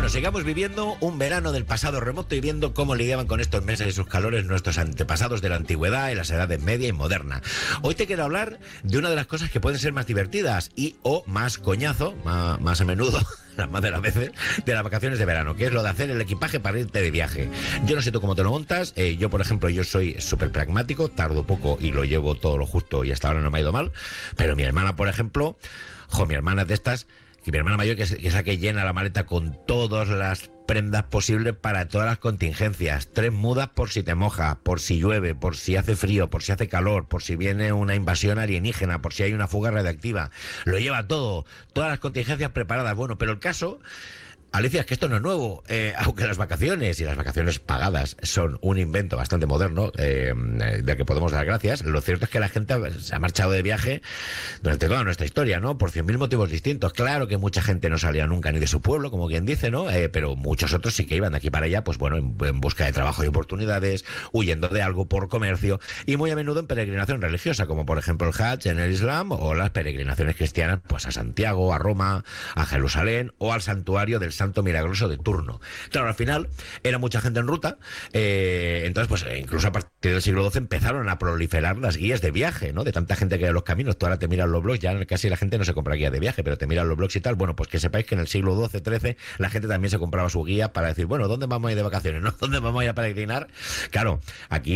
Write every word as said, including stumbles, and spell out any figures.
Bueno, sigamos viviendo un verano del pasado remoto y viendo cómo lidiaban con estos meses y sus calores nuestros antepasados de la antigüedad y las edades media y moderna. Hoy te quiero hablar de una de las cosas que pueden ser más divertidas y o más coñazo, más, más a menudo, las más de las veces, de las vacaciones de verano, que es lo de hacer el equipaje para irte de viaje. Yo no sé tú cómo te lo montas, eh, yo por ejemplo, yo soy súper pragmático, tardo poco y lo llevo todo lo justo y hasta ahora no me ha ido mal, pero mi hermana, por ejemplo, jo, mi hermana es de estas, y mi hermana mayor, que es, que es la que llena la maleta con todas las prendas posibles para todas las contingencias. Tres mudas por si te moja, por si llueve, por si hace frío, por si hace calor, por si viene una invasión alienígena, por si hay una fuga radiactiva. Lo lleva todo, todas las contingencias preparadas. Bueno, pero el caso, Alicia, es que esto no es nuevo, eh, aunque las vacaciones y las vacaciones pagadas son un invento bastante moderno, eh, del que podemos dar gracias. Lo cierto es que la gente se ha marchado de viaje durante toda nuestra historia, ¿no? Por cien mil motivos distintos. Claro que mucha gente no salía nunca ni de su pueblo, como quien dice, ¿no? Eh, pero muchos otros sí que iban de aquí para allá, pues bueno, en, en busca de trabajo y oportunidades, huyendo de algo por comercio, y muy a menudo en peregrinación religiosa, como por ejemplo el Hajj en el Islam, o las peregrinaciones cristianas, pues a Santiago, a Roma, a Jerusalén, o al santuario del Santo Milagroso de turno. Claro, al final era mucha gente en ruta, eh, entonces pues incluso a partir del siglo doce empezaron a proliferar las guías de viaje, ¿no? De tanta gente que hay en los caminos. Tú ahora te miras los blogs, ya casi la gente no se compra guía de viaje, pero te miras los blogs y tal. Bueno, pues que sepáis que en el siglo doce, trece la gente también se compraba su guía para decir, bueno, ¿dónde vamos a ir de vacaciones? ¿No? ¿Dónde vamos a ir a peregrinar? Claro, aquí